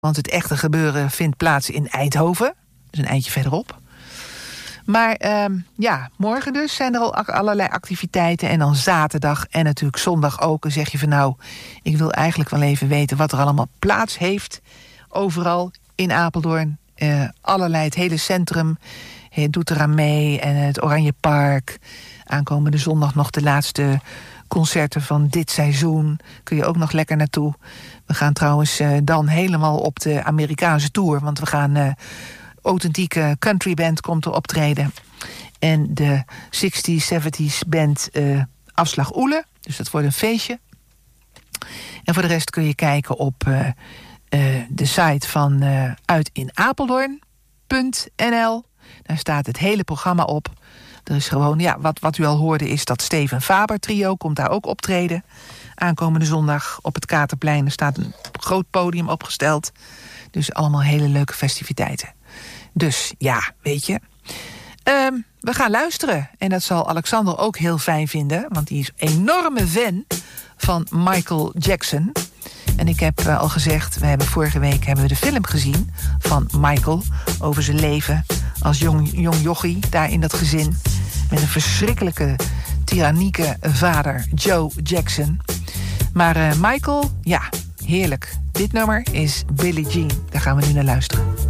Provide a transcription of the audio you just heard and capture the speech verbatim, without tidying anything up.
Want het echte gebeuren vindt plaats in Eindhoven. Dus een eindje verderop. Maar uh, ja, morgen dus zijn er al allerlei activiteiten. En dan zaterdag en natuurlijk zondag ook. Dan zeg je van nou, ik wil eigenlijk wel even weten wat er allemaal plaats heeft. Overal in Apeldoorn. Uh, allerlei, het hele centrum het doet eraan mee. En het Oranje Park. Aankomende zondag nog de laatste concerten van dit seizoen. Kun je ook nog lekker naartoe. We gaan trouwens uh, dan helemaal op de Amerikaanse tour. Want we gaan... Uh, authentieke countryband komt er optreden. En de zestig's, zeventig's band uh, Afslag Oele. Dus dat wordt een feestje. En voor de rest kun je kijken op uh, uh, de site van uh, uitinapeldoorn punt n l. Daar staat het hele programma op. Er is gewoon, ja, wat, wat u al hoorde is dat Steven Faber trio komt daar ook optreden. Aankomende zondag op het Katerplein. Er staat een groot podium opgesteld. Dus allemaal hele leuke festiviteiten. Dus ja, weet je. Um, we gaan luisteren. En dat zal Alexander ook heel fijn vinden. Want die is een enorme fan van Michael Jackson. En ik heb uh, al gezegd, we hebben vorige week hebben we de film gezien van Michael. Over zijn leven als jong, jong jochie daar in dat gezin. Met een verschrikkelijke, tyrannieke vader, Joe Jackson. Maar uh, Michael, ja, heerlijk. Dit nummer is Billie Jean. Daar gaan we nu naar luisteren.